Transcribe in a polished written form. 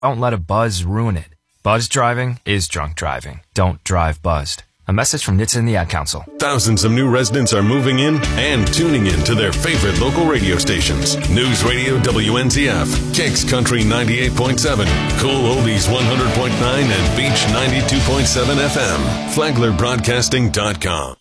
Don't let a buzz ruin it. Buzz driving is drunk driving. Don't drive buzzed. A message from NHTSA and the Ad Council. Thousands of new residents are moving in and tuning in to their favorite local radio stations. News Radio WNZF, Kicks Country 98.7, Cool Oldies 100.9, and Beach 92.7 FM. FlaglerBroadcasting.com.